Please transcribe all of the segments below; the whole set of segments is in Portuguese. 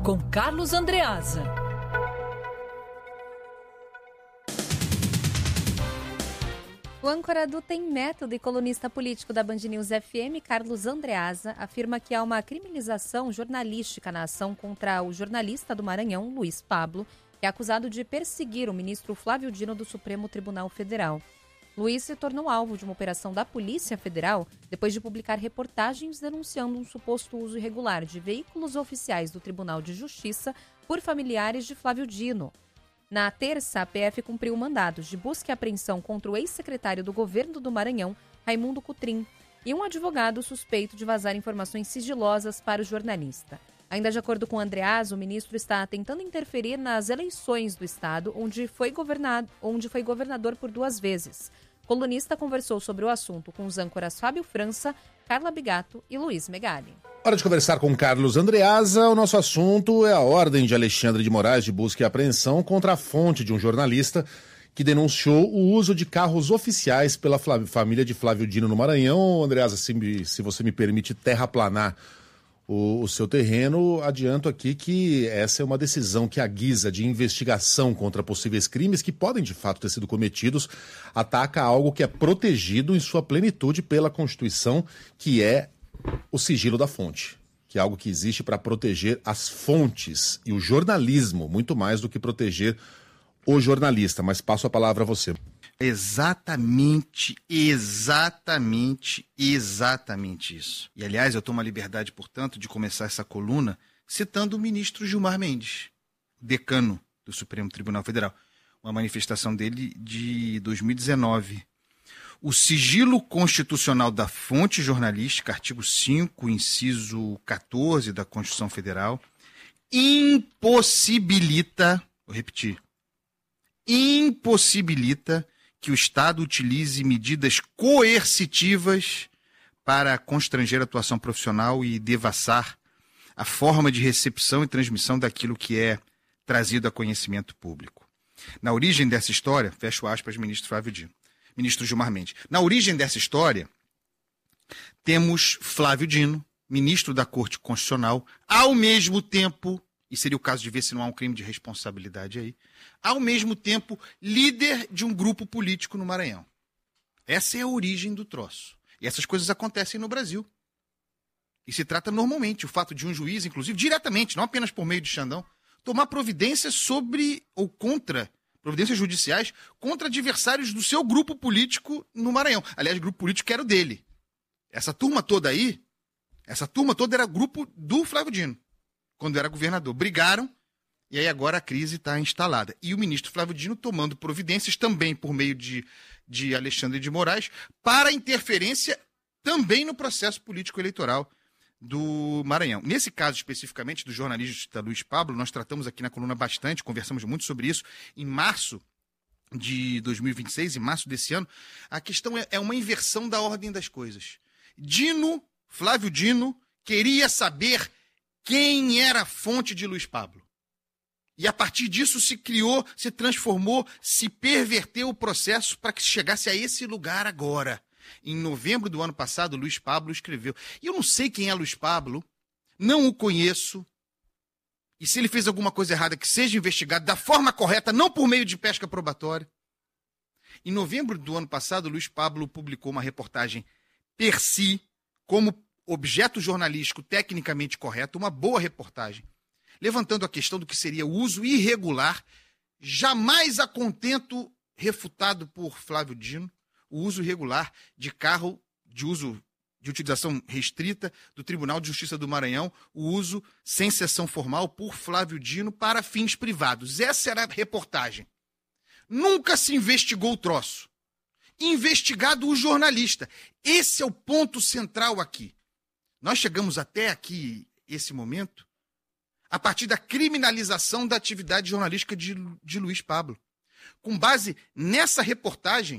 com Carlos Andreasa. O âncora do Tem Método e colunista político da Band News FM, Carlos Andreasa, afirma que há uma criminalização jornalística na ação contra o jornalista do Maranhão, Luiz Pablo, que é acusado de perseguir o ministro Flávio Dino do Supremo Tribunal Federal. Luiz se tornou alvo de uma operação da Polícia Federal depois de publicar reportagens denunciando um suposto uso irregular de veículos oficiais do Tribunal de Justiça por familiares de Flávio Dino. Na terça, a PF cumpriu mandados de busca e apreensão contra o ex-secretário do governo do Maranhão, Raimundo Cotrim, e um advogado suspeito de vazar informações sigilosas para o jornalista. Ainda de acordo com Andreasa, o ministro está tentando interferir nas eleições do estado, onde foi governador por 2 vezes. O colunista conversou sobre o assunto com os âncoras Fábio França, Carla Bigato e Luiz Megali. Hora de conversar com Carlos Andreasa. O nosso assunto é a ordem de Alexandre de Moraes de busca e apreensão contra a fonte de um jornalista que denunciou o uso de carros oficiais pela família de Flávio Dino no Maranhão. Andreasa, se você me permite terraplanar o seu terreno, adianto aqui que essa é uma decisão que, à guisa de investigação contra possíveis crimes que podem de fato ter sido cometidos, ataca algo que é protegido em sua plenitude pela Constituição, que é o sigilo da fonte, que é algo que existe para proteger as fontes e o jornalismo, muito mais do que proteger o jornalista. Mas passo a palavra a você. Exatamente isso. E, aliás, eu tomo a liberdade, portanto, de começar essa coluna citando o ministro Gilmar Mendes, decano do Supremo Tribunal Federal. Uma manifestação dele de 2019. O sigilo constitucional da fonte jornalística, artigo 5, inciso 14 da Constituição Federal, impossibilita, vou repetir, impossibilita que o Estado utilize medidas coercitivas para constranger a atuação profissional e devassar a forma de recepção e transmissão daquilo que é trazido a conhecimento público. Na origem dessa história, fecho aspas, ministro Gilmar Mendes. Na origem dessa história, temos Flávio Dino, ministro da Corte Constitucional, ao mesmo tempo, e seria o caso de ver se não há um crime de responsabilidade aí, ao mesmo tempo, líder de um grupo político no Maranhão. Essa é a origem do troço. E essas coisas acontecem no Brasil. E se trata normalmente o fato de um juiz, inclusive diretamente, não apenas por meio de Xandão, tomar providências sobre ou contra, providências judiciais, contra adversários do seu grupo político no Maranhão. Aliás, o grupo político era o dele. Essa turma toda era grupo do Flávio Dino, quando era governador. Brigaram, e aí agora a crise está instalada. E o ministro Flávio Dino tomando providências também por meio de Alexandre de Moraes para interferência também no processo político eleitoral do Maranhão. Nesse caso especificamente do jornalista Luiz Pablo, nós tratamos aqui na coluna bastante, conversamos muito sobre isso em março de 2026, em março desse ano. A questão é uma inversão da ordem das coisas. Flávio Dino, queria saber quem era a fonte de Luiz Pablo. E a partir disso se criou, se transformou, se perverteu o processo para que se chegasse a esse lugar agora. Em novembro do ano passado, Luiz Pablo escreveu. E eu não sei quem é Luiz Pablo, não o conheço. E se ele fez alguma coisa errada, que seja investigado da forma correta, não por meio de pesca probatória. Em novembro do ano passado, Luiz Pablo publicou uma reportagem per si, como objeto jornalístico tecnicamente correto, uma boa reportagem, levantando a questão do que seria o uso irregular, jamais a contento refutado por Flávio Dino, o uso irregular de carro de utilização restrita do Tribunal de Justiça do Maranhão, o uso sem sessão formal por Flávio Dino para fins privados. Essa era a reportagem. Nunca se investigou o troço. Investigado o jornalista. Esse é o ponto central aqui. Nós chegamos até aqui, esse momento, a partir da criminalização da atividade jornalística de Luiz Pablo. Com base nessa reportagem,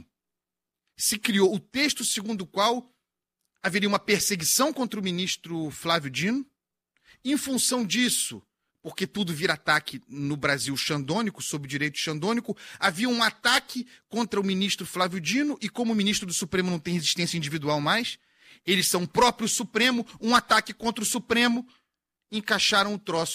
se criou o texto segundo o qual haveria uma perseguição contra o ministro Flávio Dino. Em função disso, porque tudo vira ataque no Brasil xandônico, sob o direito xandônico, havia um ataque contra o ministro Flávio Dino, e como o ministro do Supremo não tem resistência individual mais, eles são o próprio Supremo, um ataque contra o Supremo, encaixaram o troço